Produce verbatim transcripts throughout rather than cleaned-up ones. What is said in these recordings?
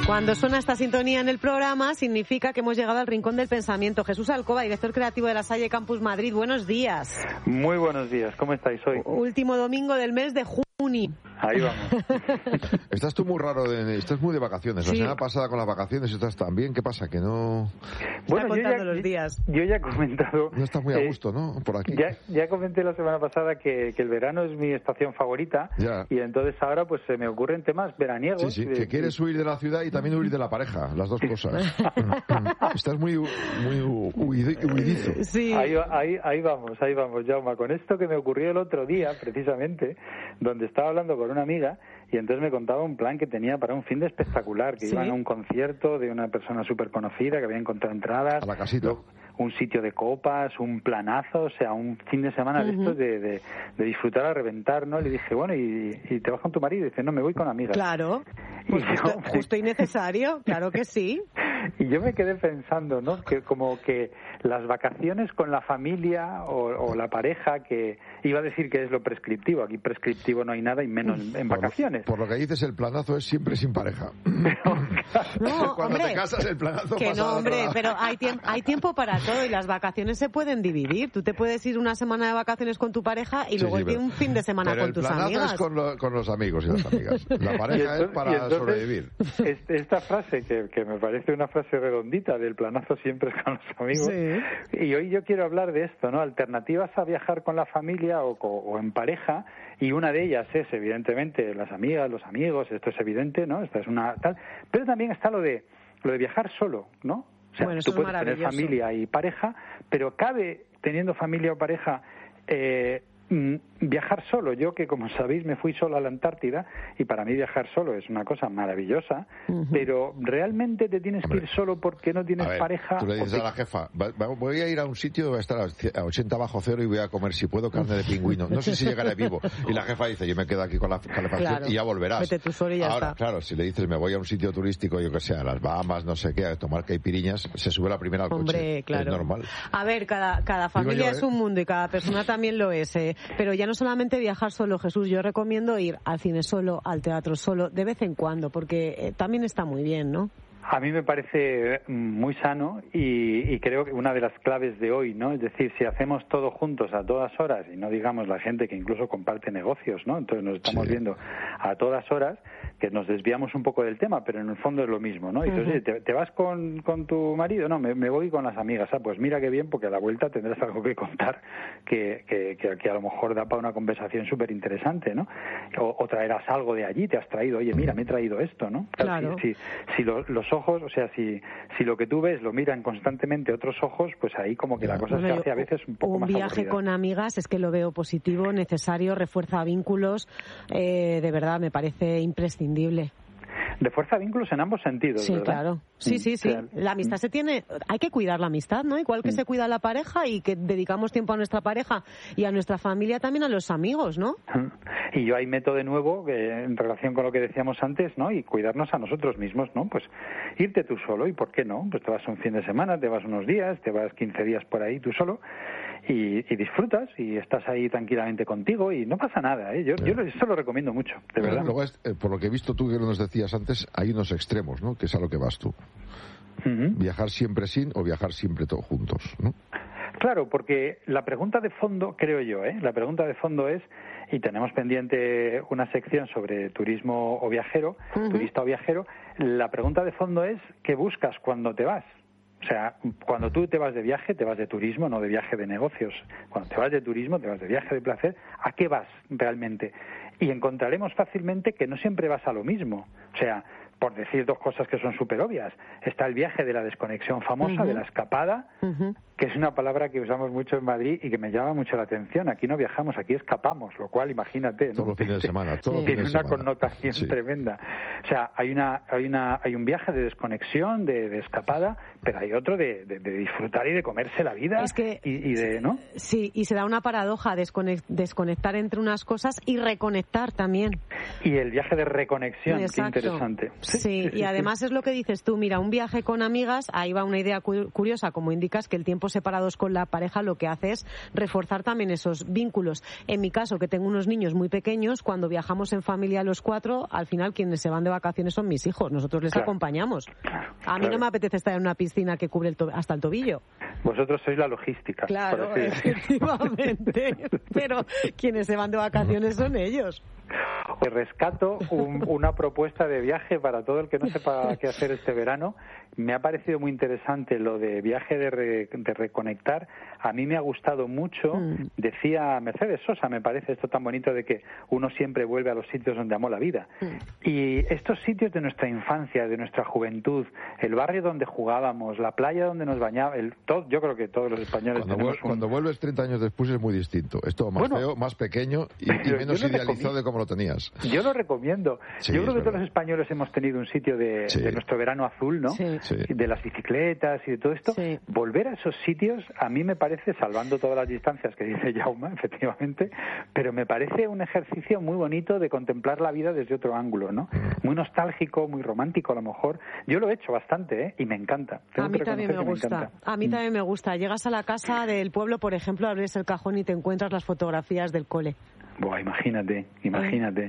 Cuando suena esta sintonía en el programa, significa que hemos llegado al rincón del pensamiento. Jesús Alcoba, director creativo de la Salle Campus Madrid, buenos días. Muy buenos días, ¿cómo estáis hoy? Último domingo del mes de junio. Ahí vamos. Estás tú muy raro, de, estás muy de vacaciones. Sí. La semana pasada con las vacaciones estás también. ¿Qué pasa? Que no... Bueno, Bueno, yo ya, los días. yo ya he comentado... No estás muy a eh, gusto, ¿no? Por aquí. Ya, ya comenté la semana pasada que, que el verano es mi estación favorita. Ya. Y entonces ahora pues se me ocurren temas veraniegos. Sí, sí, de- que quieres huir de la ciudad y también huir de la pareja, las dos cosas. Estás muy, muy huidi- huidizo. Sí. Ahí, va- ahí, ahí vamos, ahí vamos, Jaume. Con esto que me ocurrió el otro día, precisamente, donde estaba hablando con una amiga y entonces me contaba un plan que tenía para un fin de espectacular, que Sí. iban a un concierto de una persona súper conocida, que había encontrado entradas. A la casita. Luego, un sitio de copas, un planazo, o sea, un fin de semana de Ujú. estos de, de, de disfrutar a reventar, ¿no? Le dije, bueno, ¿y, y te vas con tu marido? Y dice, no, me voy con amigas. Claro, pues Y yo- justo, justo y necesario, claro que sí. Y yo me quedé pensando, ¿no? Que como que las vacaciones con la familia o, o la pareja, que iba a decir que es lo prescriptivo, aquí prescriptivo no hay nada y menos en, en Por- vacaciones. Por, lo que dices, el planazo es siempre sin pareja. No, Cuando hombre, te casas, el planazo que pasa no, al otro hombre, lado. pero hay, tiemp- hay tiempo para todo y las vacaciones se pueden dividir. Tú te puedes ir una semana de vacaciones con tu pareja y Sí, luego sí, irte pero- un fin de semana pero con el tus planazo amigas. es con, lo- con los amigos y las amigas. La Y pareja entonces- es para y entonces, sobrevivir. es- Esta frase, que, que me parece una frase redondita, del planazo siempre es con los amigos. Sí. Y hoy yo quiero hablar de esto, ¿no? Alternativas a viajar con la familia o, co- o en pareja, y una de ellas es, evidentemente, las amigas, los amigos, esto es evidente, ¿no? Esta es una tal. Pero también está lo de, lo de viajar solo, ¿no? O sea, Bueno, eso tú es puedes tener maravilloso. familia y pareja, pero cabe, teniendo familia o pareja, eh, mm, viajar solo. Yo que, como sabéis, me fui solo a la Antártida y para mí viajar solo es una cosa maravillosa, Ujú. pero realmente te tienes que Hombre. ir solo porque no tienes A ver, pareja. tú le o dices te- a la jefa, "Va- va- voy a ir a un sitio, voy a estar a ochenta bajo cero y voy a comer, si puedo, carne de pingüino. No sé si llegaré vivo". Y la jefa dice, yo me quedo aquí con la calefacción Claro. y ya volverás. Vete tú solo y ya Ahora, está. claro, si le dices, me voy a un sitio turístico, yo que sé, a las Bahamas, no sé qué, a tomar caipiriñas, se sube la primera al Hombre, coche. claro. Es normal. A ver, cada, cada familia yo, es ¿eh? un mundo y cada persona también lo es. eh. Pero ya no solamente viajar solo, Jesús. Yo recomiendo ir al cine solo, al teatro solo, de vez en cuando, porque eh, también está muy bien, ¿no? A mí me parece muy sano y, y creo que una de las claves de hoy, ¿no? Es decir, si hacemos todo juntos a todas horas, y no digamos la gente que incluso comparte negocios, ¿no? Entonces nos estamos Sí. viendo a todas horas, que nos desviamos un poco del tema, pero en el fondo es lo mismo, ¿no? Y entonces, Ujú. oye, ¿te, te vas con, con tu marido? No, me, me voy con las amigas. Ah, pues mira qué bien, porque a la vuelta tendrás algo que contar que, que, que, que a lo mejor da para una conversación súper interesante, ¿no? O, o traerás algo de allí, te has traído, oye, mira, me he traído esto, ¿no? Claro. Si, si, si lo- los ojos, o sea, si, si lo que tú ves lo miran constantemente otros ojos, pues ahí como que la cosa Bueno, se yo- hace a veces un poco más viaje aburrida. con amigas es que lo veo positivo, necesario, refuerza vínculos. eh, de verdad, me parece imprescindible. Refuerza vínculos en ambos sentidos, Sí, ¿verdad? claro. Sí, sí, sí. O sea, La amistad se tiene... Hay que cuidar la amistad, ¿no? Igual que Mm. se cuida la pareja y que dedicamos tiempo a nuestra pareja y a nuestra familia, también a los amigos, ¿no? Y yo ahí meto de nuevo, que en relación con lo que decíamos antes, ¿no? Y cuidarnos a nosotros mismos, ¿no? Pues irte tú solo, ¿y por qué no? Pues te vas un fin de semana, te vas unos días, te vas quince días por ahí tú solo y, y disfrutas y estás ahí tranquilamente contigo y no pasa nada, ¿eh? Yo, yo lo- eso lo recomiendo mucho, de verdad. Luego, es- eh, por lo que he visto tú que nos decías antes, hay unos extremos, ¿no? Que es a lo que vas tú. Ujú. Viajar siempre sin o viajar siempre todos juntos, ¿no? Claro, porque la pregunta de fondo, creo yo, ¿eh? La pregunta de fondo es, y tenemos pendiente una sección sobre turismo o viajero, Ujú. turista o viajero, la pregunta de fondo es, ¿qué buscas cuando te vas? O sea, cuando tú te vas de viaje, te vas de turismo, no de viaje de negocios. Cuando te vas de turismo, te vas de viaje de placer, ¿a qué vas realmente? Y encontraremos fácilmente que no siempre vas a lo mismo. O sea, por decir dos cosas que son súper obvias, está el viaje de la desconexión famosa, Ujú. de la escapada, Ujú. que es una palabra que usamos mucho en Madrid y que me llama mucho la atención. Aquí no viajamos, aquí escapamos, lo cual, imagínate, ¿no? Todos los fines de semana, todos los Tiene fines de una semana. connotación Sí. tremenda. O sea, hay una, hay una, hay un viaje de desconexión, de, de escapada, pero hay otro de, de, de disfrutar y de comerse la vida Es que- y, y de, ¿no? Sí, y se da una paradoja, desconec- desconectar entre unas cosas y reconectar también. Y el viaje de reconexión, Exacto. qué interesante. Sí, Sí, y además es lo que dices tú, mira, un viaje con amigas, ahí va una idea cu- curiosa, como indicas, que el tiempo separados con la pareja lo que hace es reforzar también esos vínculos. En mi caso, que tengo unos niños muy pequeños, cuando viajamos en familia los cuatro, al final quienes se van de vacaciones son mis hijos, nosotros les claro. acompañamos. A mí claro. no me apetece estar en una piscina que cubre el to- hasta el tobillo. Vosotros sois la logística. Claro, efectivamente, pero quienes se van de vacaciones son ellos. Te rescato un, una propuesta de viaje para todo el que no sepa qué hacer este verano. Me ha parecido muy interesante lo de viaje de, re, de reconectar. A mí me ha gustado mucho. Mm. Decía Mercedes Sosa, me parece esto tan bonito de que uno siempre vuelve a los sitios donde amó la vida. Mm. Y estos sitios de nuestra infancia, de nuestra juventud, el barrio donde jugábamos, la playa donde nos bañábamos, el, todo, yo creo que todos los españoles cuando, tenemos vuel, un... cuando vuelves treinta años después es muy distinto. Es todo más bueno, feo, más pequeño y, y menos idealizado de cómo lo tenías. Yo lo recomiendo. Sí, yo creo que verdad. Todos los españoles hemos tenido un sitio de, sí. de nuestro verano azul, ¿no? Sí. Sí. De las bicicletas y de todo esto. Sí. Volver a esos sitios, a mí me parece, salvando todas las distancias que dice Jaume, efectivamente, pero me parece un ejercicio muy bonito de contemplar la vida desde otro ángulo, ¿no? Muy nostálgico, muy romántico a lo mejor. Yo lo he hecho bastante, ¿eh? Y me encanta. Tengo a mí también me gusta. Me a mí también me gusta. Llegas a la casa del pueblo, por ejemplo, abres el cajón y te encuentras las fotografías del cole. Buah, imagínate, imagínate.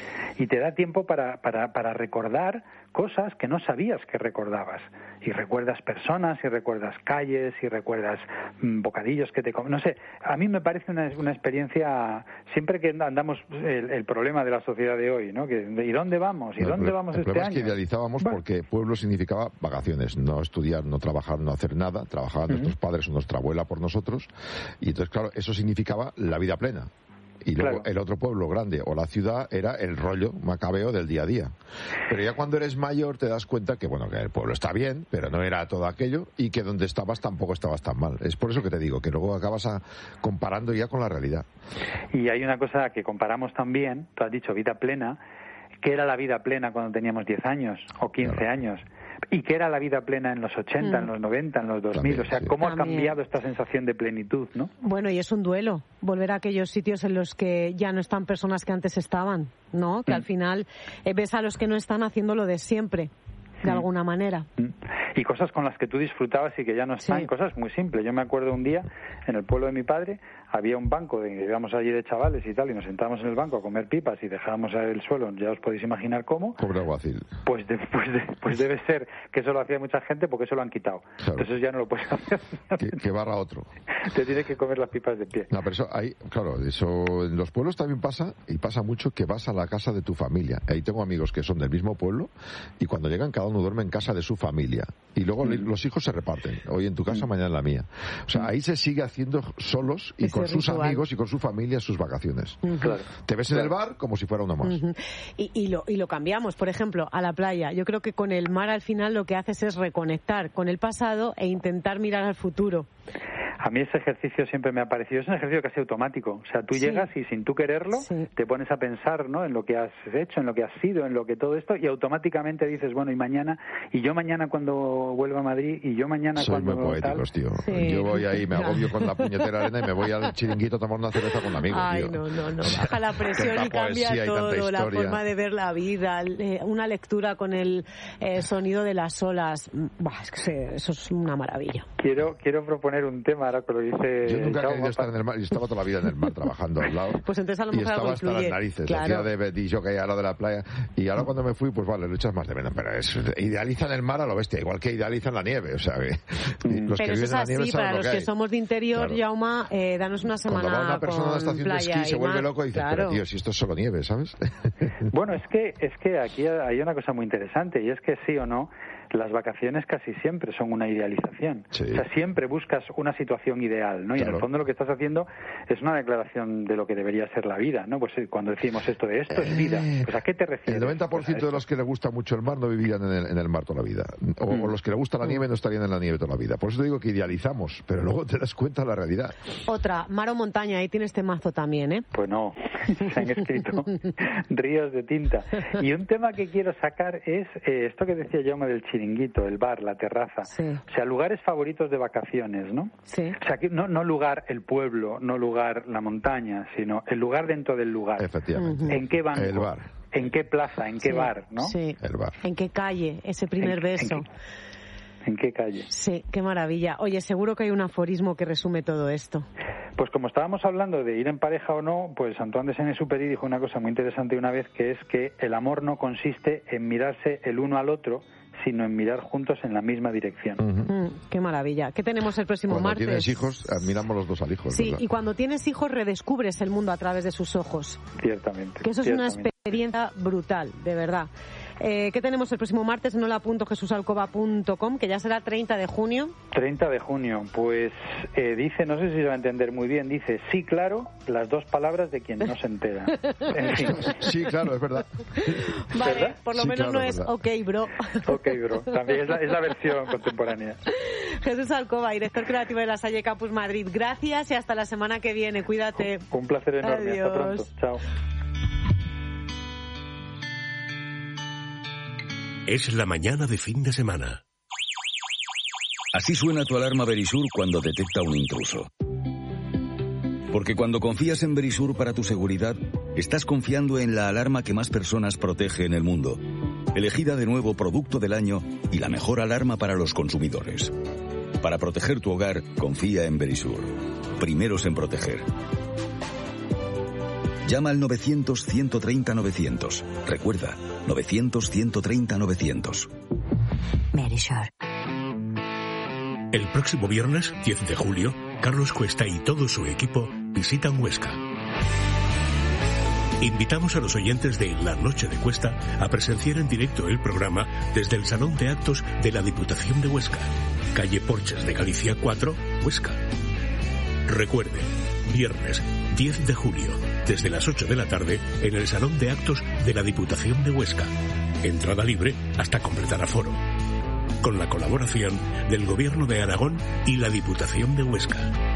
Y te da tiempo para, para, para recordar cosas que no sabías que recordabas. Y recuerdas personas, y recuerdas calles, y recuerdas mmm, bocadillos que te comen. No sé, a mí me parece una, una experiencia, siempre que andamos el, el problema de la sociedad de hoy, ¿no? Que, ¿y dónde vamos? ¿Y no, dónde vamos el este problema año? Es que idealizábamos bueno. porque pueblo significaba vacaciones, no estudiar, no trabajar, no hacer nada. Trabajaban uh-huh. nuestros padres o nuestra abuela por nosotros. Y entonces, claro, eso significaba la vida plena. Y luego claro. el otro pueblo grande o la ciudad era el rollo macabeo del día a día. Pero ya cuando eres mayor te das cuenta que, bueno, que el pueblo está bien, pero no era todo aquello, y que donde estabas tampoco estabas tan mal. Es por eso que te digo, que luego acabas a, comparando ya con la realidad. Y hay una cosa que comparamos también, tú has dicho vida plena, que era la vida plena cuando teníamos diez años o quince claro. años. ¿Y qué era la vida plena en los ochenta, mm. en los noventa, en los dos mil? También, o sea, ¿cómo sí. ha cambiado esta sensación de plenitud, no? Bueno, y es un duelo, volver a aquellos sitios en los que ya no están personas que antes estaban, ¿no? Que mm. al final eh, ves a los que no están haciendo lo de siempre, de mm. alguna manera. Mm. Y cosas con las que tú disfrutabas y que ya no están, sí. cosas muy simples. Yo me acuerdo un día, en el pueblo de mi padre, había un banco, de, íbamos allí de chavales y tal, y nos sentábamos en el banco a comer pipas y dejábamos el suelo, ya os podéis imaginar cómo. Pobre alguacil. Pues, de, pues, de, pues debe ser que eso lo hacía mucha gente porque eso lo han quitado. Claro. Entonces ya no lo puedes hacer. Que, que barra otro. Te tienes que comer las pipas de pie. No, pero eso, ahí, claro, eso en los pueblos también pasa, y pasa mucho que vas a la casa de tu familia. Ahí tengo amigos que son del mismo pueblo, y cuando llegan cada uno duerme en casa de su familia. Y luego mm. los hijos se reparten. Hoy en tu casa, mm. mañana en la mía. O sea, ahí se sigue haciendo solos y Ese con sus ritual. amigos y con su familia sus vacaciones. Uh-huh. Claro. Te ves claro. en el bar como si fuera uno más. Uh-huh. y, y, lo, y lo cambiamos, por ejemplo, a la playa. Yo creo que con el mar al final lo que haces es reconectar con el pasado e intentar mirar al futuro. A mí ese ejercicio siempre me ha parecido, es un ejercicio casi automático. O sea, tú sí. llegas y sin tú quererlo sí. te pones a pensar, ¿no? En lo que has hecho, en lo que has sido, en lo que todo esto, y automáticamente dices, bueno, y mañana, y yo mañana cuando vuelva a Madrid, y yo mañana Soy cuando... Soy muy poéticos, tal... tío. Sí. Yo voy ahí, me agobio con la puñetera arena y me voy al chiringuito a tomar una cerveza con amigos, Ay, tío. no, no, no. Baja la presión y cambia todo, la forma de ver la vida, una lectura con el eh, sonido de las olas. Bah, es que eso es una maravilla. Quiero, quiero proponer un tema, ahora que lo dice... Yo nunca he querido estar en el mar, y estaba toda la vida en el mar trabajando al lado. Pues entonces a lo mejor y estaba hasta las narices, claro. decía de Betillo que hay al lado de la playa. Y ahora cuando me fui, pues vale, lo echas más de menos. Pero es, idealizan el mar a lo bestia, igual que idealizan la nieve. O sea, que mm. los pero que eso es así, nieve, para los que, que somos de interior, claro. Jaume, eh, danos una semana cuando va una persona con a la estación de esquí se vuelve mar, loco y dice, claro. pero tío, si esto es solo nieve, ¿sabes? Bueno, es que, es que aquí hay una cosa muy interesante, y es que sí o no, las vacaciones casi siempre son una idealización. Sí. O sea, siempre buscas una situación ideal, ¿no? Y claro. en el fondo lo que estás haciendo es una declaración de lo que debería ser la vida, ¿no? Pues cuando decimos esto de esto es vida, pues ¿a qué te refieres? El noventa por ciento de los que le gusta mucho el mar no vivirían en el, en el mar toda la vida. O, mm. o los que le gusta la nieve no estarían en la nieve toda la vida. Por eso te digo que idealizamos, pero luego te das cuenta de la realidad. Otra, mar o montaña, ahí tienes temazo también, ¿eh? Pues no, se han escrito ríos de tinta. Y un tema que quiero sacar es eh, esto que decía Jaume del chiringuito, el bar, la terraza. Sí. O sea, lugares favoritos de vacaciones, ¿no? Sí. O sea, que no, no lugar el pueblo, no lugar la montaña, sino el lugar dentro del lugar. Efectivamente. Uh-huh. ¿En qué banco? El bar. en qué plaza, en qué sí, bar, ¿no? Sí. El bar. En qué calle, ese primer ¿En, beso. En qué, ¿En qué calle? Sí, qué maravilla. Oye, seguro que hay un aforismo que resume todo esto. Pues como estábamos hablando de ir en pareja o no, pues Antoine de Saint-Exupéry dijo una cosa muy interesante una vez, que es que el amor no consiste en mirarse el uno al otro, sino en mirar juntos en la misma dirección. Uh-huh. Mm, qué maravilla. ¿Qué tenemos el próximo cuando martes? Cuando tienes hijos, admiramos los dos al hijo. Sí, ¿verdad? y cuando tienes hijos redescubres el mundo a través de sus ojos. Ciertamente. Que eso es ciertamente. una experiencia brutal, de verdad. Eh, ¿Qué tenemos el próximo martes? No la punto jesús alcoba punto com, que ya será treinta de junio. treinta de junio, pues eh, dice, no sé si se va a entender muy bien, dice, sí, claro, las dos palabras de quien no se entera. En fin. Sí, claro, es verdad. Vale, ¿verdad? por lo Sí, menos claro, no es es verdad. ok, bro. Ok, bro, también es la, es la versión contemporánea. Jesús Alcoba, director creativo de la Salle Campus Madrid. Gracias y hasta la semana que viene. Cuídate. Un placer enorme. Adiós. Hasta pronto. Chao. Es la mañana de fin de semana. Así suena tu alarma Verisur cuando detecta un intruso. Porque cuando confías en Verisur para tu seguridad, estás confiando en la alarma que más personas protege en el mundo. Elegida de nuevo producto del año y la mejor alarma para los consumidores. Para proteger tu hogar, confía en Verisur. Primeros en proteger. Llama al novecientos, ciento treinta, novecientos. Recuerda, novecientos, ciento treinta, novecientos. Verisur. El próximo viernes, diez de julio, Carlos Cuesta y todo su equipo visitan Huesca. Invitamos a los oyentes de La Noche de Cuesta a presenciar en directo el programa desde el Salón de Actos de la Diputación de Huesca, calle Porches de Galicia cuatro, Huesca. Recuerde, viernes diez de julio, desde las ocho de la tarde, en el Salón de Actos de la Diputación de Huesca. Entrada libre hasta completar aforo. Con la colaboración del Gobierno de Aragón y la Diputación de Huesca.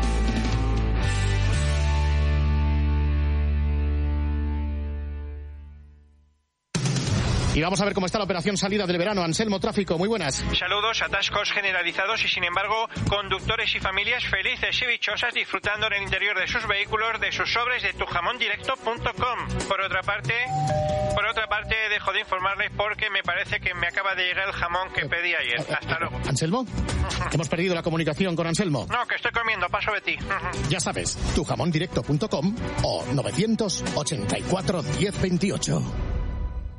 Y vamos a ver cómo está la operación salida del verano. Anselmo, tráfico, muy buenas. Saludos, atascos generalizados y sin embargo conductores y familias felices y dichosas disfrutando en el interior de sus vehículos de sus sobres de tu jamón directo punto com. Por otra parte, por otra parte dejo de informarles porque me parece que me acaba de llegar el jamón que pedí ayer. Hasta luego. ¿Anselmo? Hemos perdido la comunicación con Anselmo. No, que estoy comiendo, paso de ti. Ya sabes, tu jamón directo punto com o novecientos ochenta y cuatro diez veintiocho.